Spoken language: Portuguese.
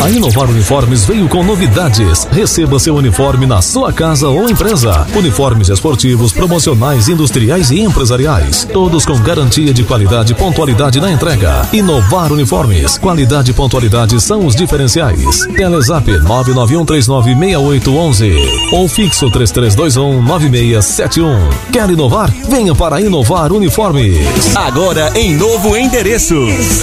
A Inovar Uniformes veio com novidades. Receba seu uniforme na sua casa ou empresa. Uniformes esportivos, promocionais, industriais e empresariais. Todos com garantia de qualidade e pontualidade na entrega. Inovar Uniformes. Qualidade e pontualidade são os diferenciais. Telezap 991396811 ou fixo 33219671. Quer inovar? Venha para Inovar Uniformes. Agora em novo endereço.